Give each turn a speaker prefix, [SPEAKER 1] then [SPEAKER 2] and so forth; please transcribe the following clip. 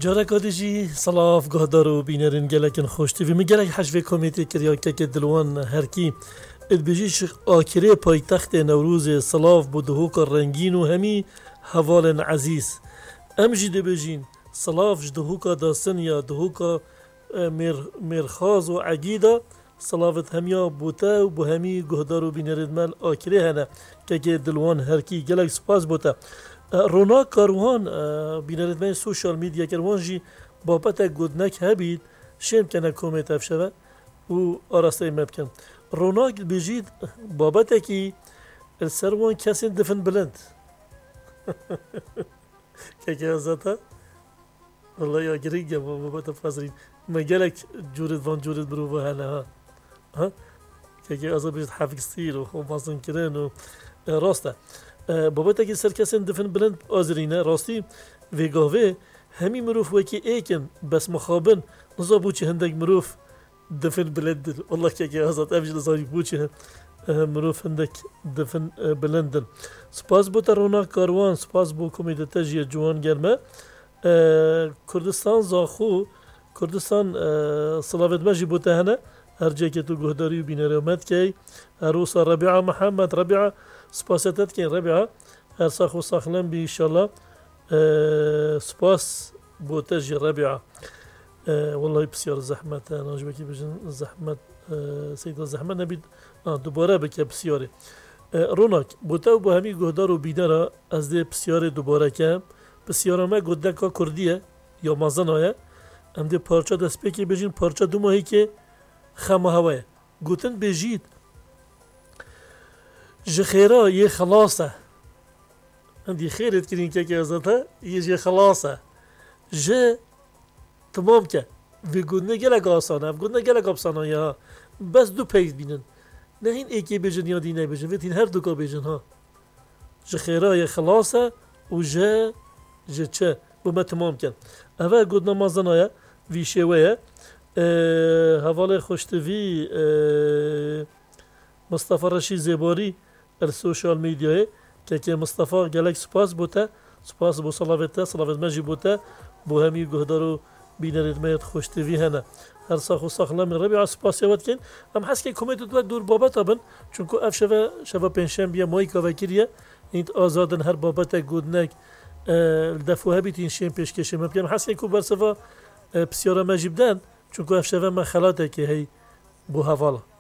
[SPEAKER 1] جارك هادجي صلاف قهدارو بينرن جلكن خوشتي في مجلك حجف كوميتي كريا كدلوان هركي البجيش آكري پایتخت نوروز صلاف بدهوك الرنگين وهمي هوال عزيز امجي دبجين صلاف جدهوك داستن يا دهوك مرخاز وعقيدة صلافت هميا بوتا وبهمي قهدارو بينرن مال آكري هنا كدلوان هركي جلك سپاس بوتا رونا کاروان بینردمای سوشال میدیا کاروان جی بابت گودنک هبید شیم کنه کومت افشوه و آراسته مبکن رونا بجید بابت کی السروان کسی دفن بلند که ازتا والله یا گریگه بابت فازرین مگلک جورد برو هلا ها که ازا بجید حفظیر و مازن کرن و راسته بابت که سر کسی دفن بلند آزرینه راستی وگاوه همی مروف وکی ایکن بس مخابن نزا بوچه هندک مروف دفن بلند والله که ازاد افجل زاری بوچه مروف هندک دفن بلندن سپاس بو ترونا کاروان سپاس بو کمیته جی جوان گرمه کردستان زاخو کردستان صلاوت مجی بو تهنه هر جایی که تو گهداری و بینرامت که عروسا ربیعه محمد ربیعه سپاستت که ربیعه هر ساخ و ساخلن بی انشالله سپاس بوتج ربیعه والله بسیار زحمت ناجبه که بجن زحمت سیدا زحمت نبید دوباره بکه بسیاره روناک بوتا و با همی گهدار و بینره از ده بسیار دوباره که بسیاره ما گهده که کردیه یا مازن های هم ده پارچه دست بکی بجن پارچه دو ماهی که خمه هواه گوتن بجید جخيرا يه خلاصة عندي خير تكرين كاكي ازاتها يجي خلاصة جا تمام كا بيقولنا جلق آسانه بيقولنا جلق آسانه يا بس دو بيت بينن نهين ايكي بيجن يا دينه بيجن فيتين هر دوكا بيجن ها جخيرا يه خلاصة وجا جا چه بما تمام كان اول قلنا مازنا يا في شوية هوالي خوشتوي مصطفى رشید زباری السوشال میدیای که مصطفى گلک سپاس بوده سپاس بو صلاوت مجی بوده بو همی گهدارو بینرد میاد خوشتوی هنه هر ساخ و ساخلا من ربیع سپاس یاد کن هم حس که کمیت دو دور بابت ابن چون که اف شوا پنجشنبه مای کا وکریه این آزادن هر بابت گودنک دفعه بیتین شیم پیش کشیم هم حس که برسوا بسیار مجیبدن چون که اف شوا من خلاته که هی بو حواله